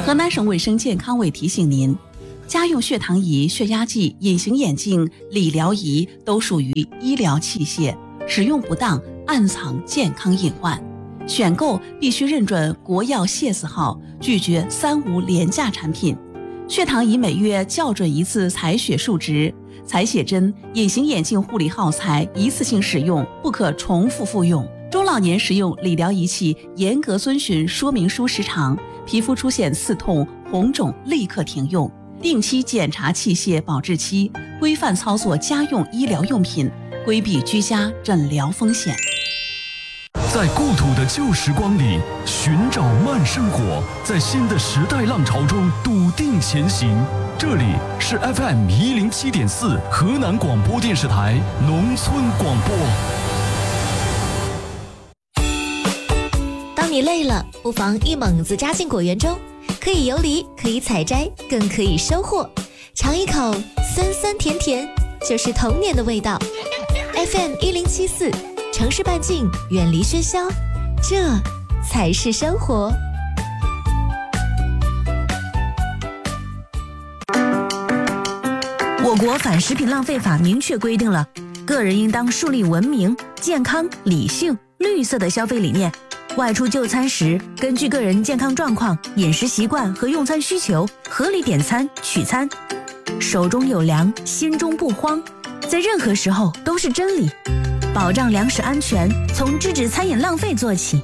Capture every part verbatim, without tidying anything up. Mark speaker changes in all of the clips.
Speaker 1: 河南省卫生健康委提醒您，家用血糖仪、血压计、隐形眼镜、理疗仪都属于医疗器械，使用不当暗藏健康隐患。选购必须认准国药谢字号，拒绝三无廉价产品。血糖仪每月校准一次采血数值，采血针、隐形眼镜护理耗材一次性使用，不可重复复用。中老年使用理疗仪器严格遵循说明书时长，皮肤出现刺痛、红肿立刻停用。定期检查器械保质期，规范操作家用医疗用品，规避居家诊疗风险。
Speaker 2: 在故土的旧时光里寻找慢生活，在新的时代浪潮中笃定前行。这里是 F M 一零七点四河南广播电视台农村广播。
Speaker 3: 当你累了，不妨一猛子扎进果园中，可以游离，可以采摘，更可以收获。尝一口酸酸甜甜，就是童年的味道。F M 一零七四。城市半径，远离喧嚣，这才是生活。
Speaker 4: 我国反食品浪费法明确规定了，个人应当树立文明、健康、理性、绿色的消费理念。外出就餐时，根据个人健康状况、饮食习惯和用餐需求，合理点餐取餐。手中有粮，心中不慌，在任何时候都是真理。保障粮食安全，从制止餐饮浪费做起。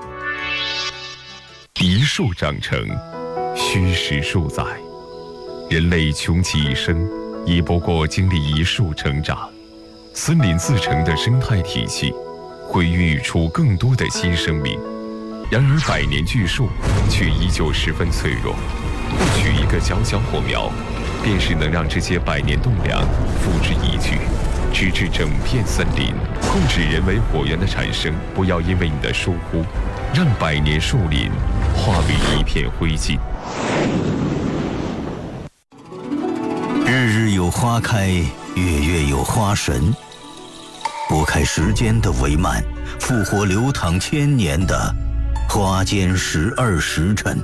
Speaker 5: 一树长成，虚实数载。人类穷其一生，亦不过经历一树成长。森林自成的生态体系，会孕育出更多的新生命。然而，百年巨树却依旧十分脆弱。不取一个小小火苗，便是能让这些百年栋梁付之一炬。直至整片森林，控制人为火源的产生，不要因为你的疏忽，让百年树林化为一片灰烬。
Speaker 6: 日日有花开，月月有花神，拨开时间的帷幔，复活流淌千年的花间十二时辰。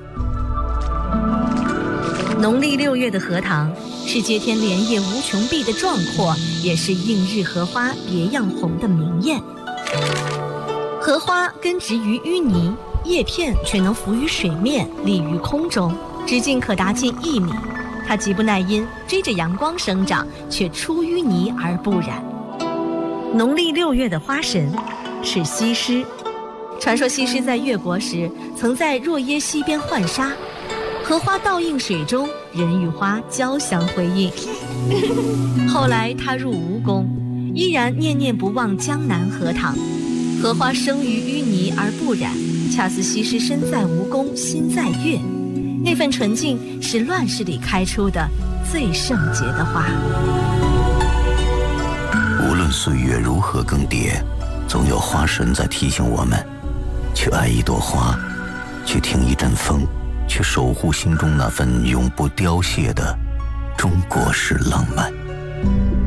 Speaker 3: 农历六月的荷塘是接天莲叶无穷碧的壮阔，也是映日荷花别样红的明艳。荷花根植于淤泥，叶片却能浮于水面，立于空中，直径可达近一米。它极不耐阴，追着阳光生长，却出淤泥而不染。农历六月的花神是西施。传说西施在越国时，曾在若耶溪边浣纱，荷花倒映水中，人与花交相辉映。后来他入吴宫，依然念念不忘江南荷塘。荷花生于淤泥而不染，恰似西施身在吴宫心在月。那份纯净是乱世里开出的最圣洁的花。
Speaker 6: 无论岁月如何更迭，总有花神在提醒我们，去爱一朵花，去听一阵风，去守护心中那份永不凋谢的中国式浪漫。